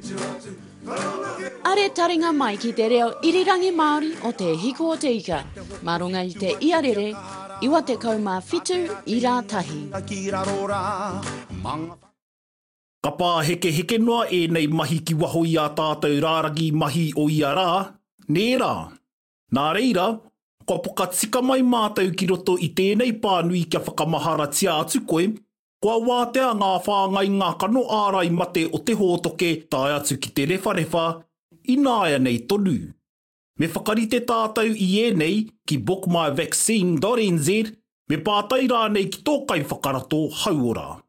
Are taringa mai ki te reo irirangi Māori o te hiko o te ika. Marunga i te iarere, iwa te kaumā whitu i rā tahi. Ka pā heke heke noa e nei mahi ki waho i a tātou rāragi mahi o ia rā. Nē rā. Nā reira, ko poka tika mai mātou ki roto i tēnei pānui kia whakamahara tia atu koe, kua wātea ngā whāngai ngā kano ārai mate o te hōtoke tae atu ki te rewharewa, i nāia nei tonu. Me whakarite tātou i ēnei ki bookmyvaccine.nz, me pātai rā nei ki tōkai whakarato hauora.